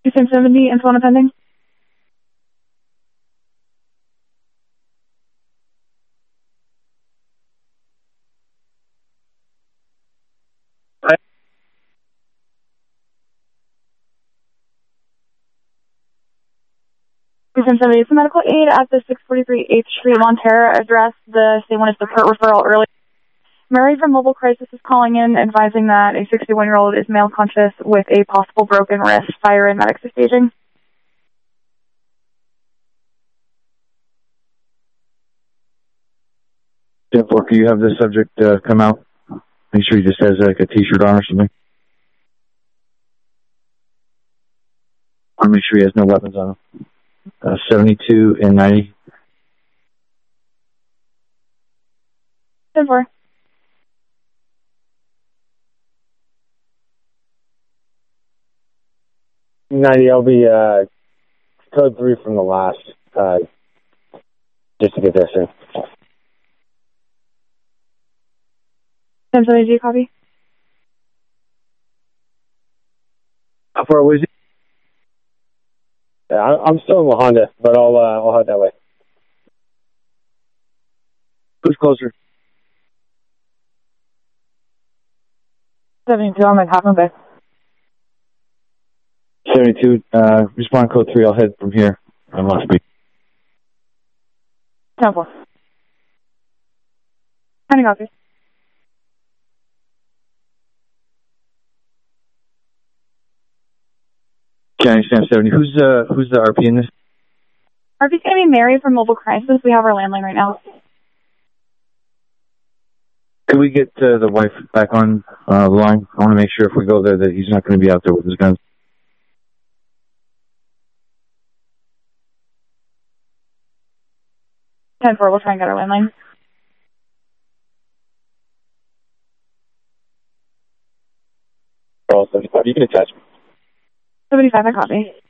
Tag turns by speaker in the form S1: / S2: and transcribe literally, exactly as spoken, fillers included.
S1: two seven seventy, info on a pending. two seven seventy, for medical aid at the six forty-three eighth Street Montera address. The same one as the P E R T referral earlier. Mary from Mobile Crisis is calling in, advising that a sixty-one-year-old is male conscious with a possible broken wrist. Fire and medics are staging.
S2: ten four, can you have the subject uh, come out? Make sure he just has like a t-shirt on or something. I want to make sure he has no weapons on him. Uh, seventy-two and ninety.
S1: ten four.
S3: ninety, I'll be uh, code three from the last, uh, just to get this in.
S1: ten seventy, do you copy?
S2: How far away is he?
S3: Yeah, I'm still in La Honda, but I'll, uh, I'll head that way.
S2: Who's closer?
S1: seventy-two, I'm in Half Bay.
S2: seventy-two, uh, respond code three, I'll head from here. I'm on speed.
S1: ten four. Pending copy.
S2: County Stamp seventy. Who's uh who's the R P in this?
S1: R P's going to be Mary from Mobile Crisis. We have our landline right now.
S2: Can we get uh, the wife back on uh, the line? I want to make sure if we go there that he's not going to be out there with his guns.
S1: ten four, we'll try and get our landline.
S3: seventy-five, you can attach me.
S1: seventy-five, I copy.